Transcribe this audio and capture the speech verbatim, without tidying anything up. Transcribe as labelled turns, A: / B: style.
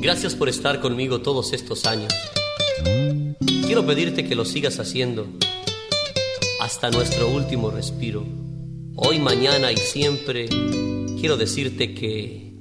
A: Gracias por estar conmigo todos estos años. Quiero pedirte que lo sigas haciendo hasta nuestro último respiro. Hoy, mañana y siempre quiero decirte que